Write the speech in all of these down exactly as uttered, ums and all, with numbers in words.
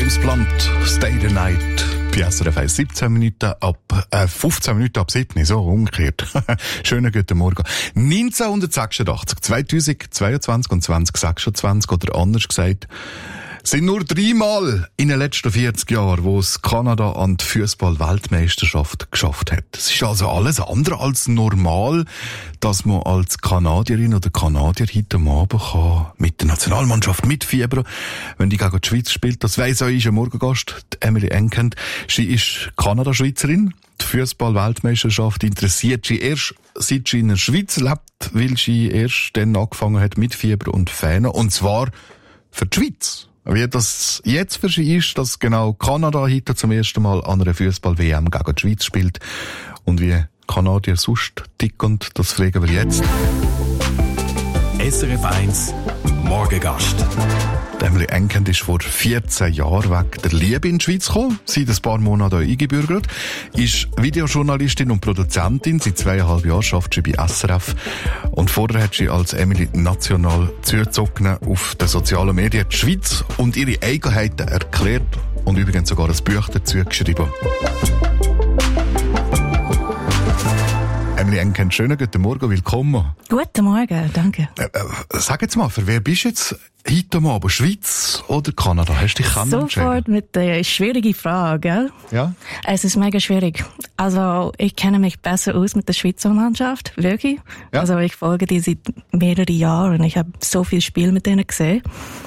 James Blunt, Stay the Night. Bei S R F eins, siebzehn Minuten ab, äh, fünfzehn Minuten ab sieben, so umgekehrt. Schönen guten Morgen. neunzehnhundertsechsundachtzig, zweitausendzweiundzwanzig und zwanzig sechsundzwanzig, oder anders gesagt, sind nur dreimal in den letzten vierzig Jahren, wo es Kanada an die Fußball-Weltmeisterschaft geschafft hat. Es ist also alles andere als normal, dass man als Kanadierin oder Kanadier heute am Abend kann mit der Nationalmannschaft mitfiebern, wenn die gegen die Schweiz spielt. Das weiss auch unser Morgengast, Emily Enkend. Sie ist Kanada-Schweizerin. Die Fußball-Weltmeisterschaft interessiert sie erst, seit sie in der Schweiz lebt, weil sie erst dann angefangen hat mit Fieber und Fähnen. Und zwar für die Schweiz. Wie das jetzt für sie ist, dass genau Kanada heute zum ersten Mal an einer Fußball-W M gegen die Schweiz spielt. Und wie Kanadier sonst ticken, das fragen wir jetzt. S R F eins Morgengast. Emily Enkend ist vor vierzehn Jahren weg der Liebe in die Schweiz gekommen, seit ein paar Monaten eingebürgert, ist Videojournalistin und Produzentin, seit zweieinhalb Jahren arbeitet sie bei S R F und vorher hat sie als Emily national zugezogen auf den sozialen Medien die Schweiz und ihre Eigenheiten erklärt und übrigens sogar ein Buch dazu geschrieben. Emily Enkend, schönen guten Morgen, willkommen. Guten Morgen, danke. Äh, äh, sag jetzt mal, für wer bist du jetzt heute Abend? Schweiz oder Kanada? Hast du dich kennengelernt? Sofort mit der schwierigen Frage. Ja? Es ist mega schwierig. Also, ich kenne mich besser aus mit der Schweizer Mannschaft, wirklich. Ja. Also, ich folge die seit mehreren Jahren und ich habe so viel Spiel mit denen gesehen.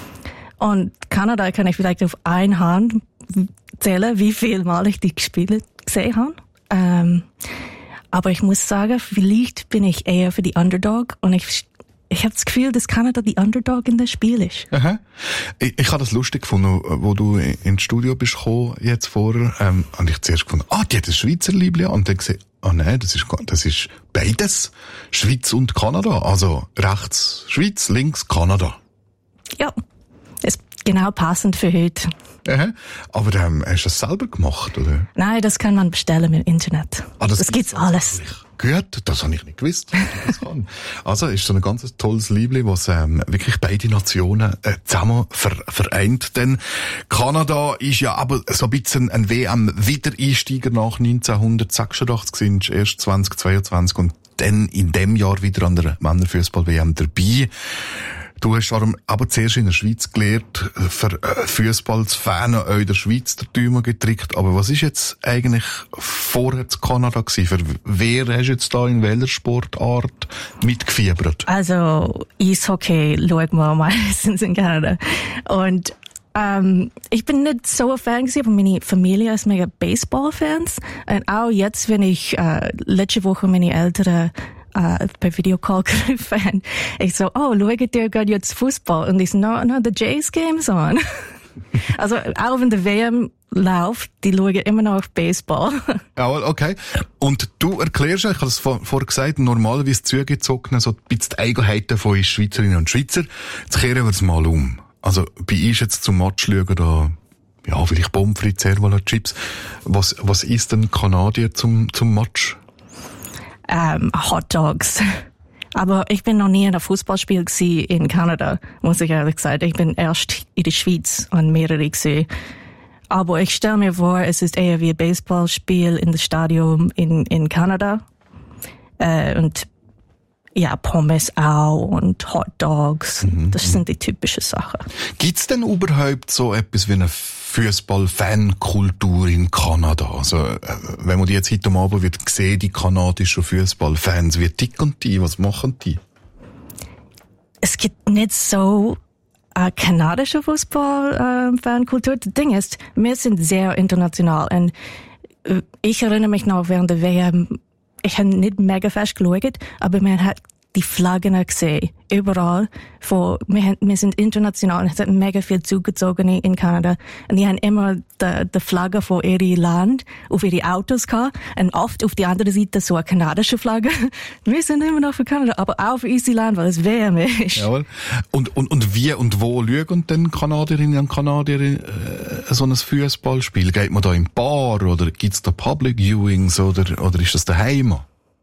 Und Kanada kann ich vielleicht auf eine Hand zählen, wie viel Mal ich die Spiele gesehen habe. Ähm, Aber ich muss sagen, vielleicht bin ich eher für die Underdog und ich, ich habe das Gefühl, dass Kanada die Underdog in das Spiel ist. Aha. Ich, ich habe das lustig gefunden, wo du ins Studio bist gekommen, jetzt vorher, ähm, und ich zuerst gefunden, ah, die hat ein Schweizer Liebling, und dann gesehen, ah nein, das ist, das ist beides, Schweiz und Kanada, also rechts Schweiz, links Kanada. Ja, ist genau passend für heute. Aha. Aber ähm, hast du das selber gemacht, oder? Nein, das kann man bestellen im Internet. Ah, das, das gibt's alles. Gut, das habe ich nicht gewusst. Das kann. Also ist so ein ganz tolles Liebling, was ähm, wirklich beide Nationen äh, zusammen ver vereint. Denn Kanada ist ja aber so ein bisschen ein W M-Wiedereinsteiger nach neunzehnhundertsechsundachtzig, sind erst zwanzig zweiundzwanzig und dann in dem Jahr wieder an der Männerfußball-W M dabei. Du hast aber zuerst in der Schweiz gelernt, für Fußball zu Fan auch in der Schweiz der Däumen getrickt. Aber was ist jetzt eigentlich vorher zu Kanada gewesen? Für wer hast du jetzt da in welcher Sportart mitgefiebert? Also Eishockey schauen wir meistens in Kanada. Und ähm, ich bin nicht so ein Fan gewesen, aber meine Familie ist mega Baseball-Fans. Und auch jetzt, wenn ich äh, letzte Woche meine Eltern Uh, per Videocall gerufen. Ich so, oh, schaut ihr gerade jetzt Fußball? Und ich so, no, no, the Jays game's on. Also, auch wenn der W M läuft, die schauen immer noch auf Baseball. Ja, okay. Und du erklärst, ich habe es vorher vor gesagt, normalerweise zugezogen, so ein bisschen die Eigenheiten von uns Schweizerinnen und Schweizer. Jetzt kehren wir es mal um. Also, bei uns jetzt zum Match schauen da, ja, vielleicht Pommes frites, Servola, Chips. Was, was isst denn Kanadier zum, zum Match? Um, Hot Dogs. Aber ich bin noch nie in einem Fußballspiel gewesen in Kanada, muss ich ehrlich sagen. Ich bin erst in der Schweiz an mehrere gesehen. Aber ich stelle mir vor, es ist eher wie ein Baseballspiel in das Stadion in, in Kanada. Äh, und ja, Pommes auch und Hot Dogs. Mhm. Das sind die typischen Sachen. Gibt's denn überhaupt so etwas wie eine Fußball-Fankultur in Kanada? Also, wenn man die jetzt heute Abend wird sehen, die kanadischen Fußballfans, wie ticken die? Was machen die? Es gibt nicht so eine kanadische Fußball-Fankultur. Das Ding ist, wir sind sehr international. Und ich erinnere mich noch während der W M, ich habe nicht mega fest geschaut, aber man hat die Flaggen gesehen. Überall. Von, wir, wir sind international. Es hat mega viel zugezogen in Kanada. Und die haben immer die, die Flagge von ihrem Land auf ihre Autos gehabt. Und oft auf die andere Seite so eine kanadische Flagge. Wir sind immer noch für Kanada, aber auch für unser Land, weil es W M ist. Jawohl. Und, und, und wie und wo schauen denn Kanadierinnen und Kanadier äh, so ein Fußballspiel? Geht man da im Bar oder gibt's da Public Viewings oder, oder ist das daheim?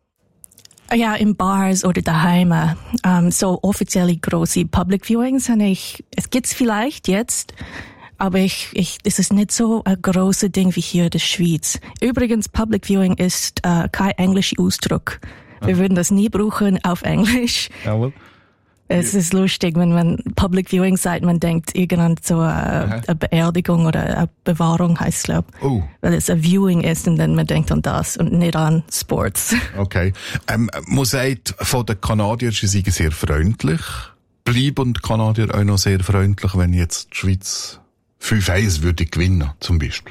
Ja, in Bars oder daheim. Um, so offizielle große Public Viewings habe ich, es gibt's vielleicht jetzt, aber ich, ich, es ist nicht so ein großes Ding wie hier in der Schweiz. Übrigens, Public Viewing ist äh, kein englischer Ausdruck. Wir ah. würden das nie brauchen auf Englisch. Jawohl. Es ist lustig, wenn man Public Viewing sagt, man denkt irgendwann so eine, eine Beerdigung oder eine Bewahrung heißt es, glaube ich. Oh. Weil es ein Viewing ist und dann man denkt an das und nicht an Sports. Okay. Ähm, man sagt, von den Kanadiern, sie seien sehr freundlich. Bleiben die Kanadier auch noch sehr freundlich, wenn jetzt die Schweiz fünf eins würde gewinnen, zum Beispiel?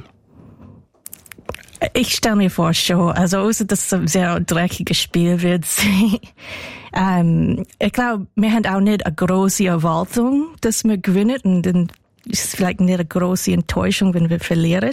Ich stelle mir vor schon, also außer dass es ein sehr dreckiges Spiel wird. ähm, ich glaube, wir haben auch nicht eine große Erwartung, dass wir gewinnen und dann ist es vielleicht nicht eine große Enttäuschung, wenn wir verlieren.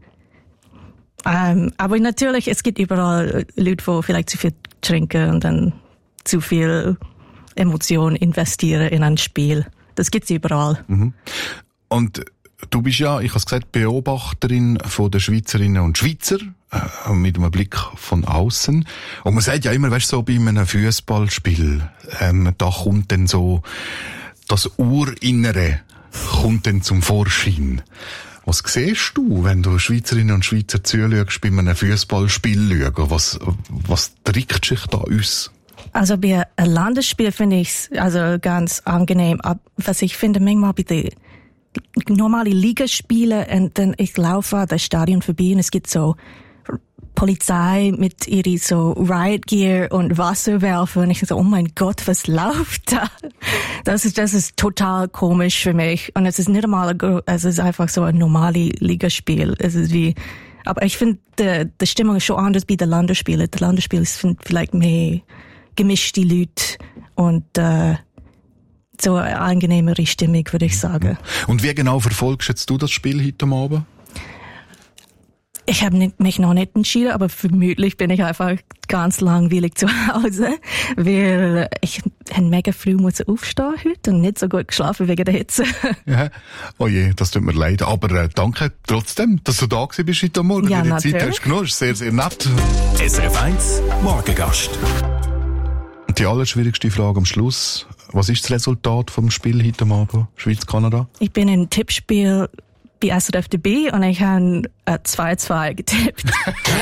Ähm, aber natürlich, es gibt überall Leute, die vielleicht zu viel trinken und dann zu viel Emotionen investieren in ein Spiel. Das gibt's überall. Mhm. Und du bist ja, ich habe es gesagt, Beobachterin von den Schweizerinnen und Schweizer, äh, mit einem Blick von außen. Und man sagt ja immer, weißt du, so bei einem Fußballspiel, ähm, da kommt dann so das Urinnere kommt dann zum Vorschein. Was siehst du, wenn du Schweizerinnen und Schweizer zuschaust bei einem Fußballspiel? Was, was trägt sich da aus? Also bei einem Landesspiel finde ich es also ganz angenehm. Was ich finde, manchmal bei den normale Ligaspiele und dann ich laufe an das Stadion vorbei und es gibt so Polizei mit ihre so Riot Gear und Wasserwerfer und ich so, oh mein Gott, was läuft da? Das ist, das ist total komisch für mich und es ist nicht einmal, es ist einfach so ein normales Ligaspiel. Es ist wie, aber ich finde, die, die Stimmung ist schon anders bei den Landesspielen. Die Landesspiele sind vielleicht mehr gemischte Leute und, äh, so eine angenehmere Stimmung, würde ich sagen. Und wie genau verfolgst jetzt du das Spiel heute Abend? Ich habe mich noch nicht entschieden, aber vermutlich bin ich einfach ganz langweilig zu Hause, weil ich mega früh muss aufstehen heute und nicht so gut geschlafen wegen der Hitze. Ja. Oh je, das tut mir leid. Aber äh, danke trotzdem, dass du da gewesen bist heute Morgen. Ja, die natürlich. Zeit hast du genommen. Sehr, sehr nett. S R F eins Morgengast. Die allerschwierigste Frage am Schluss. Was ist das Resultat vom Spiel heute Abend? Schweiz-Kanada? Ich bin im Tippspiel bei S R F dabei und ich habe zwei zwei getippt.